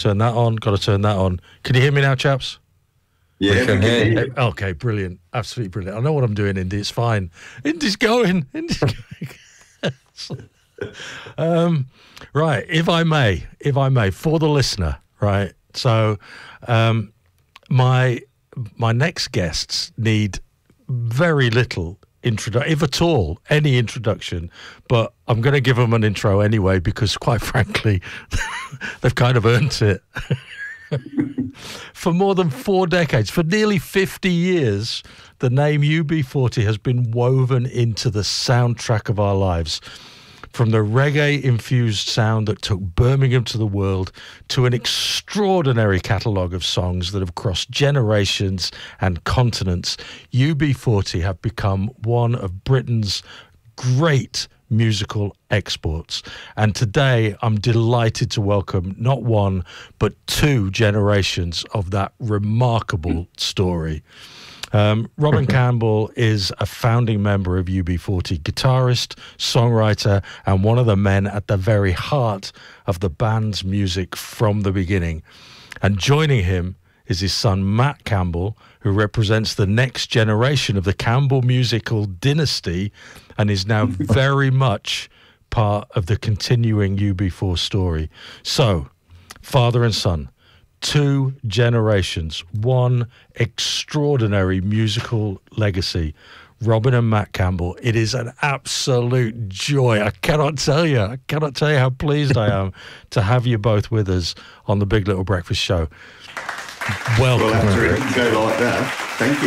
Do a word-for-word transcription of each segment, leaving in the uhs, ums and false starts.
turn that on. Got to turn that on. Can you hear me now, chaps? Yeah, we can hear you. Okay, brilliant. Absolutely brilliant. I know what I'm doing, Indy. It's fine. Indy's going. Indy's going. um, right. If I may, if I may, for the listener, right. So, um, my my next guests need very little introduction, if at all, any introduction. But I'm going to give them an intro anyway because, quite frankly, they've kind of earned it. For more than four decades, for nearly fifty years, the name U B forty has been woven into the soundtrack of our lives. From the reggae-infused sound that took Birmingham to the world to an extraordinary catalogue of songs that have crossed generations and continents, U B forty have become one of Britain's great musical exports. And today I'm delighted to welcome not one, but two generations of that remarkable story. Um, Robin Campbell is a founding member of U B forty, guitarist, songwriter, and one of the men at the very heart of the band's music from the beginning. And joining him is his son, Matt Campbell, who represents the next generation of the Campbell musical dynasty and is now very much part of the continuing U B four story. So, father and son, two generations, one extraordinary musical legacy. Robin and Matt Campbell, it is an absolute joy. I cannot tell you, I cannot tell you how pleased I am to have you both with us on the Big Little Breakfast Show. Welcome. Well, after it can go like that, thank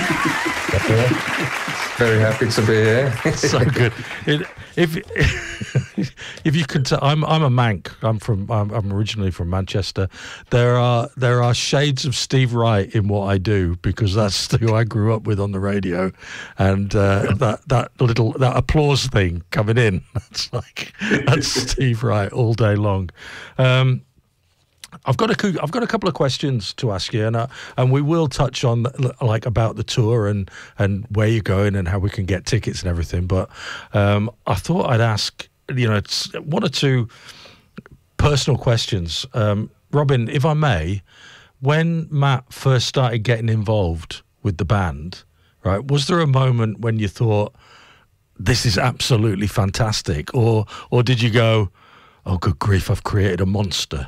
you. Very happy to be here. So good. It, if if you can tell, I'm I'm a Manc. I'm from I'm, I'm originally from Manchester. There are there are shades of Steve Wright in what I do because that's who I grew up with on the radio, and uh, that that little that applause thing coming in. That's like that's Steve Wright all day long. Um, I've got a I've got a couple of questions to ask you, and uh, and we will touch on like about the tour and and where you're going and how we can get tickets and everything. But um, I thought I'd ask, you know, it's one or two personal questions. Um, Robin, if I may, when Matt first started getting involved with the band, right, was there a moment when you thought this is absolutely fantastic, or or did you go, oh good grief, I've created a monster?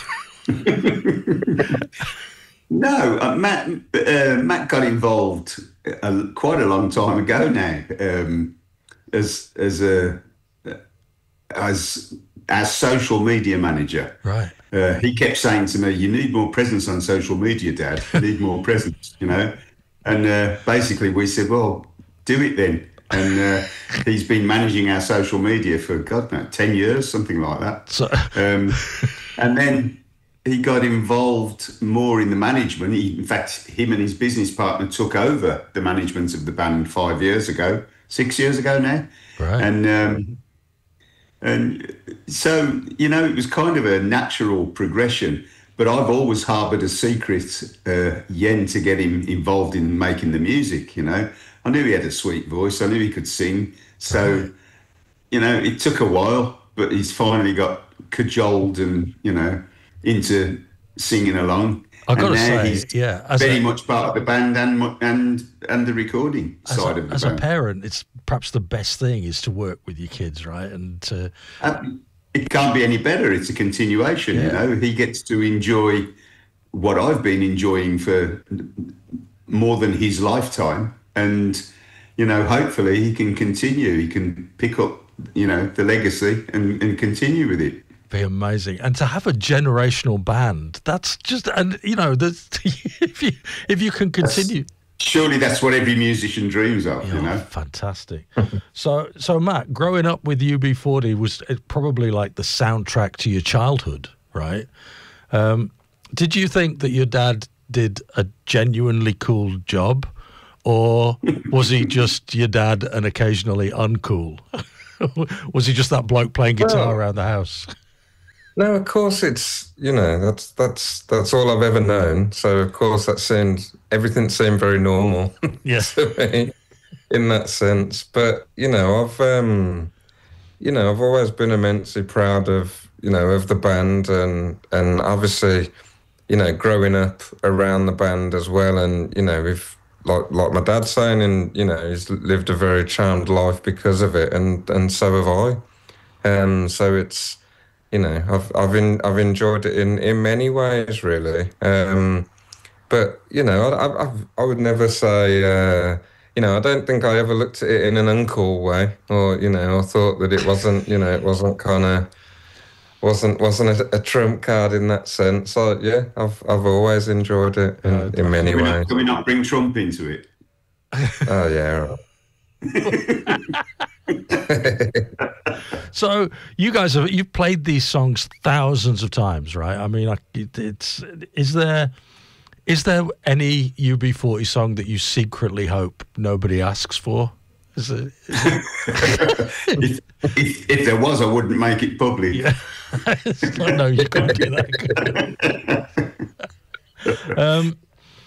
No, uh, Matt. Uh, Matt got involved a, quite a long time ago now, um, as as a as as social media manager. Right. Uh, he kept saying to me, "You need more presence on social media, Dad. You need more presence." You know, and uh, basically we said, "Well, do it then." And uh, he's been managing our social media for God knows ten years, something like that. So, um, and then he got involved more in the management. He, in fact, him and his business partner took over the management of the band five years ago, six years ago now. Right. And um, and so, you know, it was kind of a natural progression. But I've always harboured a secret uh, yen to get him involved in making the music, you know. I knew he had a sweet voice. I knew he could sing. So, right. you know, it took a while, but he's finally got cajoled and, you know, into singing along. I've got and to now say, he's yeah, as very a, much part of the band and and and the recording side a, of the as band. As a parent, it's perhaps the best thing is to work with your kids, right? And to, um, it can't be any better. It's a continuation, yeah. you know. He gets to enjoy what I've been enjoying for more than his lifetime. And, you know, hopefully he can continue. He can pick up, you know, the legacy and, and continue with it. Be amazing. And to have a generational band, that's just, and, you know, if you if you can continue. That's, surely that's what every musician dreams of, oh, you know. Fantastic. so, so Matt, growing up with U B forty was probably like the soundtrack to your childhood, right? Um, did you think that your dad did a genuinely cool job? Or was he just your dad and occasionally uncool? Was he just that bloke playing guitar well, around the house? No, of course it's, you know, that's that's that's all I've ever known. So of course that seemed, everything seemed very normal yes. to me in that sense. But, you know, I've um you know, I've always been immensely proud of you know, of the band, and and obviously, you know, growing up around the band as well, and you know, if like like my dad's saying, and you know, he's lived a very charmed life because of it, and and so have I. Um, so it's, you know, I've I've in, I've enjoyed it in, in many ways, really. Um, but you know, I I, I would never say, uh, you know, I don't think I ever looked at it in an uncool way, or you know, I thought that it wasn't, you know, it wasn't kind of wasn't wasn't a, a trump card in that sense. So yeah, I've I've always enjoyed it in, uh, in many can ways. Not, can we not bring Trump into it? Oh yeah. So you guys have you've played these songs thousands of times, right? I mean, it, it's is there is there any U B forty song that you secretly hope nobody asks for? Is it, is it... if, if, if there was, I wouldn't make it public. Yeah. I know you can't do that. um,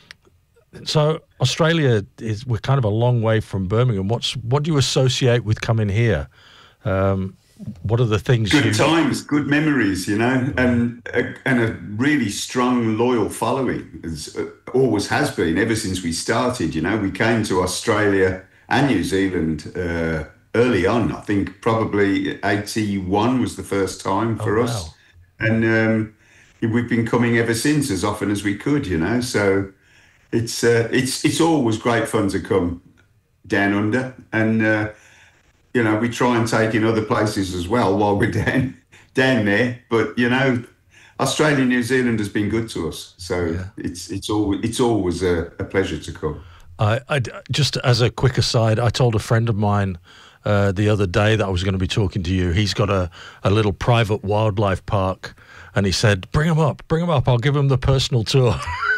so Australia is we're kind of a long way from Birmingham. What's what do you associate with coming here? Um, what are the things? Good you... times, good memories, you know, and a, and a really strong, loyal following. As uh, always has been ever since we started. You know, we came to Australia and New Zealand uh, early on. I think probably eighty-one was the first time for oh, us, wow. and um, we've been coming ever since as often as we could. You know, so it's uh, it's it's always great fun to come down under, and uh, you know we try and take in other places as well while we're down down there. But you know, Australia, New Zealand has been good to us, so yeah. it's it's always it's always a, a pleasure to come. I, I, just as a quick aside, I told a friend of mine uh, the other day that I was going to be talking to you. He's got a, a little private wildlife park, and he said, bring him up, bring him up. I'll give him the personal tour.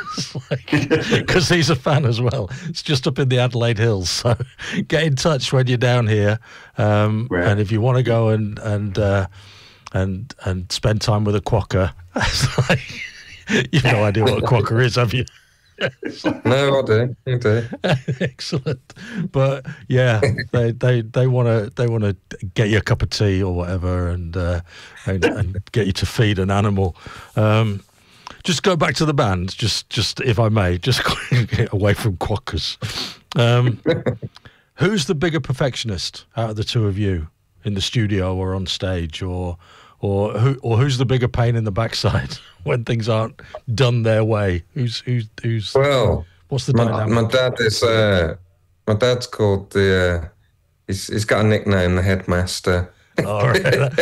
Because like, he's a fan as well. It's just up in the Adelaide Hills. So get in touch when you're down here. Um, right. And if you want to go and and uh, and and spend time with a quokka, like, you've no idea what a quokka is, have you? No, I do. I do. Excellent. But yeah, they they they want to they want to get you a cup of tea or whatever, and uh, and, and get you to feed an animal. Um, just go back to the band, just just if I may, just get away from quokkas. Um, who's the bigger perfectionist out of the two of you, in the studio or on stage, or or who or who's the bigger pain in the backside when things aren't done their way? Who's who's who's? Well, what's the my, dynamic? my dad is uh, my dad's called the. Uh, he's he's got a nickname, the headmaster. All right.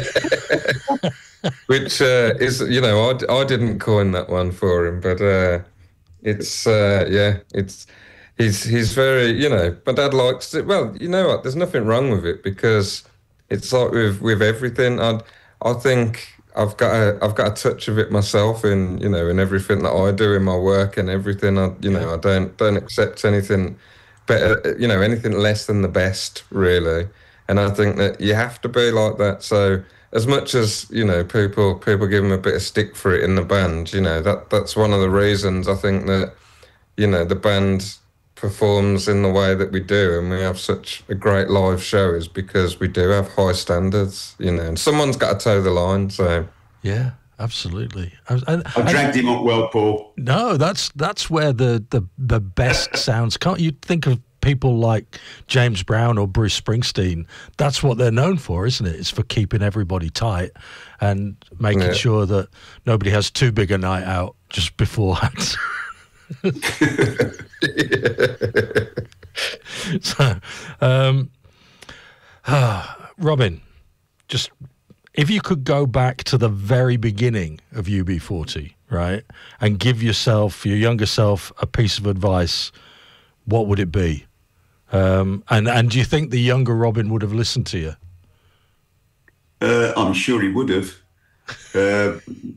Which uh, is, you know, I, I didn't coin that one for him, but uh, it's uh, yeah, it's he's he's very, you know, my dad likes it. Well, you know what? There's nothing wrong with it, because it's like with with everything. I I think I've got a I've got a touch of it myself in, you know, in everything that I do in my work and everything. I you know I don't don't accept anything better, you know, anything less than the best, really. And I think that you have to be like that. So as much as, you know, people people give him a bit of stick for it in the band, you know, that that's one of the reasons I think that, you know, the band performs in the way that we do, and we have such a great live show, is because we do have high standards, you know, and someone's got to toe the line. So yeah, absolutely. I, I, I dragged him up well, Paul. No, that's that's where the the the best sounds come. You think of people like James Brown or Bruce Springsteen. That's what they're known for, isn't it? It's for keeping everybody tight and making yeah. sure that nobody has too big a night out just beforehand. So, um, ah, Robin, just if you could go back to the very beginning of U B forty, right, and give yourself, your younger self, a piece of advice, what would it be? Um, and and do you think the younger Robin would have listened to you? Uh, I'm sure he would have. Uh,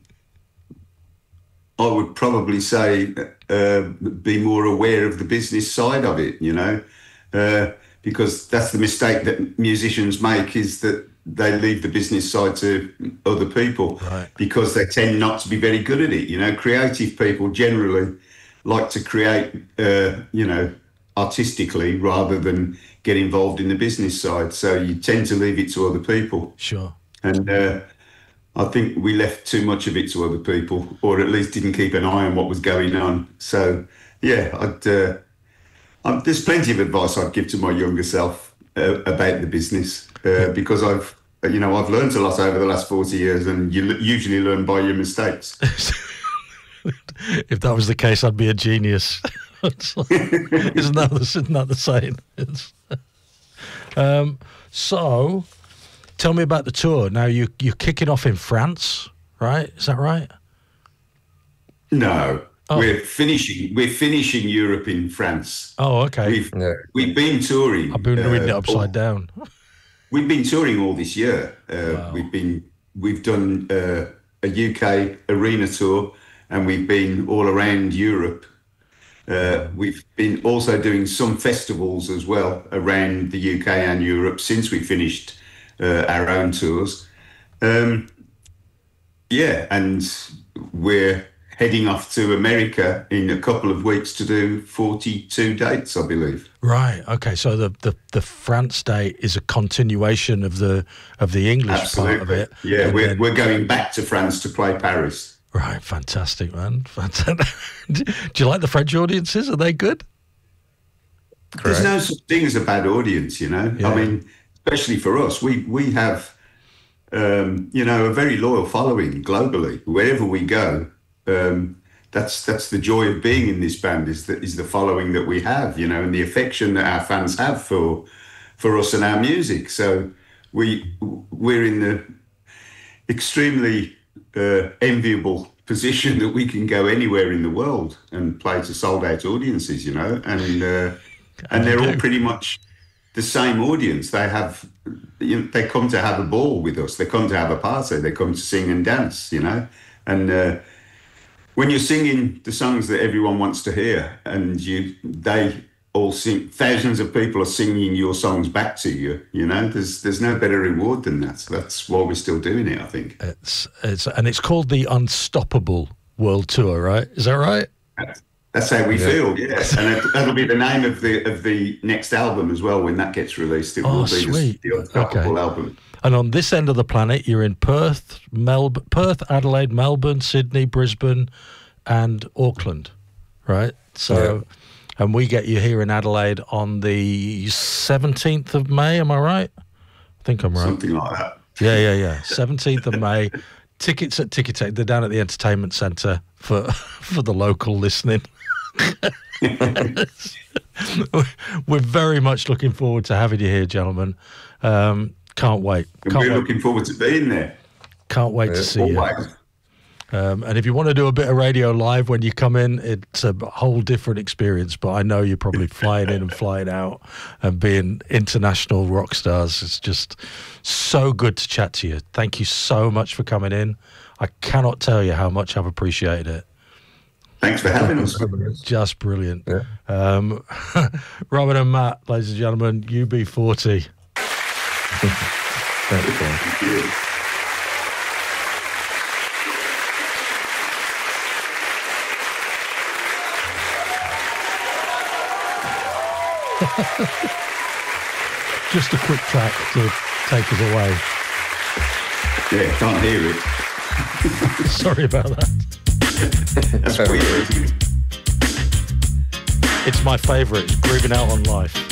I would probably say uh, be more aware of the business side of it, you know, uh, because that's the mistake that musicians make, is that they leave the business side to other people, right, because they tend not to be very good at it. You know, creative people generally like to create, uh, you know, artistically rather than get involved in the business side. So you tend to leave it to other people. Sure. And uh, I think we left too much of it to other people, or at least didn't keep an eye on what was going on. So, yeah, I'd, uh, um, there's plenty of advice I'd give to my younger self uh, about the business uh, because I've, you know, I've learned a lot over the last forty years, and you l- usually learn by your mistakes. If that was the case, I'd be a genius. isn't, that the, isn't that the saying? um, so... Tell me about the tour. Now, you, you're kicking off in France, right? Is that right? No. Oh. We're finishing We're finishing Europe in France. Oh, okay. We've, yeah. we've been touring. I've been reading uh, it upside all, down. We've been touring all this year. Uh, wow. We've been We've done uh, a U K arena tour, and we've been all around Europe. Uh, we've been also doing some festivals as well around the U K and Europe since we finished Uh, our own tours. Um, yeah, and we're heading off to America in a couple of weeks to do forty-two dates, I believe. Right. Okay. So the, the, the France date is a continuation of the of the English Absolutely. part of it. Yeah, we're then... we're going back to France to play Paris. Right. Fantastic, man. Fantastic. Do you like the French audiences? Are they good? Correct. There's no such thing as a bad audience, you know. Yeah. I mean, especially for us, we we have, um, you know, a very loyal following globally. Wherever we go, um, that's that's the joy of being in this band is that is the following that we have, you know, and the affection that our fans have for for us and our music. So we we're in the extremely uh, enviable position that we can go anywhere in the world and play to sold out audiences, you know, and uh, and they're all pretty much the same audience. They have, you know, they come to have a ball with us. They come to have a party. They come to sing and dance, you know. And uh, when you're singing the songs that everyone wants to hear, and you, they all sing, thousands of people are singing your songs back to you. You know, there's there's no better reward than that. So that's why we're still doing it, I think. It's it's and it's called the Unstoppable World Tour, right? Is that right? That's how we yeah. feel, yeah. And that, that'll be the name of the of the next album as well when that gets released. It oh, will be sweet. the Unstoppable okay. album. And on this end of the planet, you're in Perth, Melbourne, Perth, Adelaide, Melbourne, Sydney, Brisbane, and Auckland, right? So, yeah. And we get you here in Adelaide on the seventeenth of May. Am I right? I think I'm right. Something like that. Yeah, yeah, yeah. seventeenth of May. Tickets at Ticketek. They're down at the Entertainment Centre for for the local listening. We're very much looking forward to having you here, gentlemen. Um, can't wait. Can't we're wait. looking forward to being there. Can't wait yeah, to see always. you. Um, and if you want to do a bit of radio live when you come in, it's a whole different experience. But I know you're probably flying in and flying out and being international rock stars. It's just so good to chat to you. Thank you so much for coming in. I cannot tell you how much I've appreciated it. Thanks for having us. Just brilliant. Yeah. Um, Robin and Matt, ladies and gentlemen, U B forty. Thank you. Thank you. Just a quick track to take us away. Yeah, can't hear it. Sorry about that. That's weird. It's my favourite. It's Grooving Out on Life.